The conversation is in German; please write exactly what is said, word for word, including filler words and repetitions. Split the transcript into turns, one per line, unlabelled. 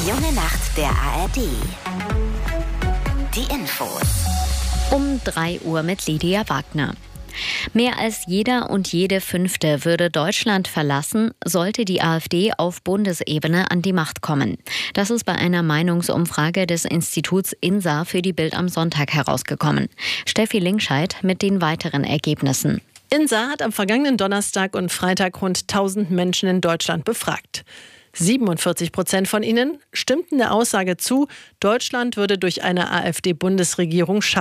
junge Nacht der A R D. Die Infos.
Um drei Uhr mit Lydia Wagner. Mehr als jeder und jede Fünfte würde Deutschland verlassen, sollte die AfD auf Bundesebene an die Macht kommen. Das ist bei einer Meinungsumfrage des Instituts INSA für die Bild am Sonntag herausgekommen. Steffi Linkscheid mit den weiteren Ergebnissen.
INSA hat am vergangenen Donnerstag und Freitag rund tausend Menschen in Deutschland befragt. siebenundvierzig Prozent von ihnen stimmten der Aussage zu, Deutschland würde durch eine AfD-Bundesregierung scheitern.